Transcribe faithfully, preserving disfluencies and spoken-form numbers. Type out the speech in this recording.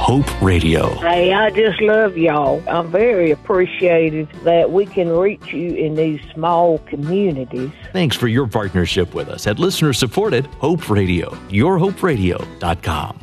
Hope Radio. Hey, I just love y'all. I'm very appreciative that we can reach you in these small communities. Thanks for your partnership with us at listener-supported Hope Radio, your hope radio dot com.